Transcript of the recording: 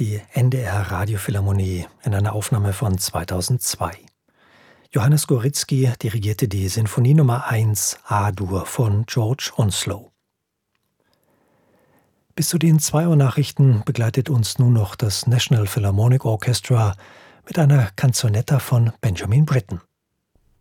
die NDR Radiophilharmonie in einer Aufnahme von 2002. Johannes Goritzky dirigierte die Sinfonie Nummer 1 A-Dur von George Onslow. Bis zu den 2 Uhr Nachrichten begleitet uns nun noch das National Philharmonic Orchestra mit einer Canzonetta von Benjamin Britten.